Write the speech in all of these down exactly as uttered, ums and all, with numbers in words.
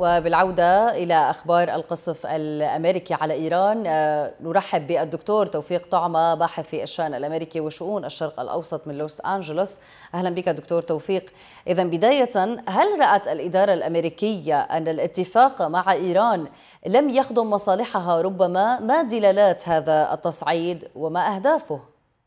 وبالعودة إلى أخبار القصف الأمريكي على إيران، نرحب بالدكتور توفيق طعمة، باحث في الشأن الأمريكي وشؤون الشرق الأوسط من لوس أنجلوس. أهلا بك دكتور توفيق. إذن بداية، هل رأت الإدارة الأمريكية أن الاتفاق مع إيران لم يخدم مصالحها؟ ربما ما دلالات هذا التصعيد وما أهدافه؟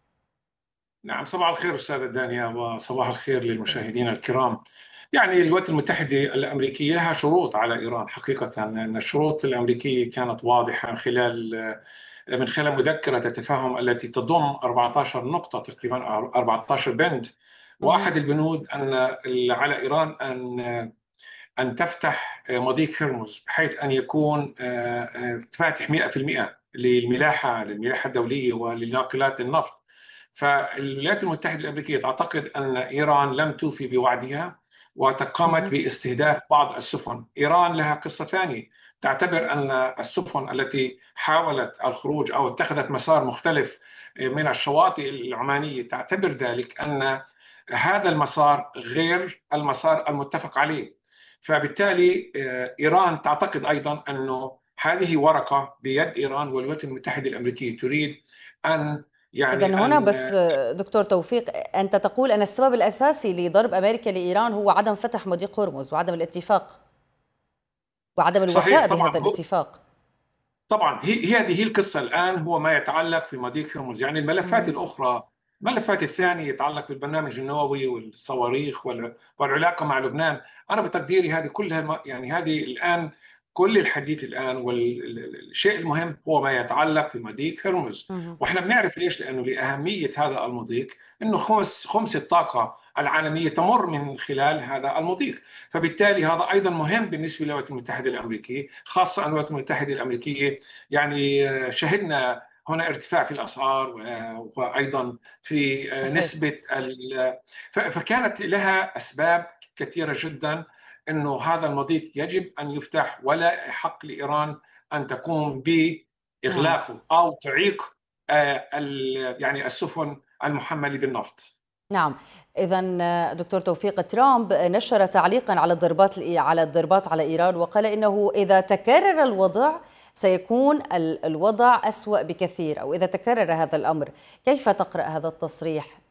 نعم، صباح الخير أستاذة دانيا وصباح الخير للمشاهدين الكرام. يعني الولايات المتحدة الأمريكية لها شروط على إيران حقيقة، أن الشروط الأمريكية كانت واضحة من خلال من خلال مذكرة التفاهم التي تضم أربعة عشر نقطة تقريبا، أربعة عشر بند. وأحد البنود أن على إيران أن أن تفتح مضيق هرمز بحيث أن يكون فاتح مئة بالمئة للملاحة للملاحة الدولية ولناقلات النفط. فالولايات المتحدة الأمريكية تعتقد أن إيران لم توفي بوعدها وقامت باستهداف بعض السفن. إيران لها قصة ثانية، تعتبر أن السفن التي حاولت الخروج أو اتخذت مسار مختلف من الشواطئ العمانية تعتبر ذلك أن هذا المسار غير المسار المتفق عليه. فبالتالي إيران تعتقد أيضا أنه هذه ورقة بيد إيران، والولايات المتحدة الأمريكية تريد أن يعني إذن هنا أن بس دكتور توفيق، أنت تقول أن السبب الأساسي لضرب أمريكا لإيران هو عدم فتح مضيق هرمز وعدم الاتفاق وعدم الوفاء بهذا الاتفاق. طبعا هي هذه هي القصة الآن، هو ما يتعلق في مضيق هرمز. يعني الملفات مم. الأخرى، الملفات الثانية يتعلق بالبرنامج النووي والصواريخ والعلاقة مع لبنان. أنا بتقديري هذه كلها، يعني هذه الآن كل الحديث الآن والشيء المهم هو ما يتعلق في مضيق هرمز. واحنا بنعرف ليش، لأنه لأهمية هذا المضيق أنه خمس خمس الطاقة العالمية تمر من خلال هذا المضيق. فبالتالي هذا أيضا مهم بالنسبة للولايات المتحدة الأمريكية، خاصة أن الولايات المتحدة الأمريكية يعني شهدنا هنا ارتفاع في الأسعار وأيضا في نسبة، فكانت لها أسباب كثيرة جدا أنه هذا المضيق يجب أن يفتح، ولا يحق لإيران أن تقوم بإغلاقه أو تعيق يعني السفن المحملة بالنفط. نعم، إذن دكتور توفيق، ترامب نشر تعليقا على الضربات على الضربات على إيران وقال إنه إذا تكرر الوضع سيكون الوضع أسوأ بكثير، أو إذا تكرر هذا الأمر. كيف تقرأ هذا التصريح؟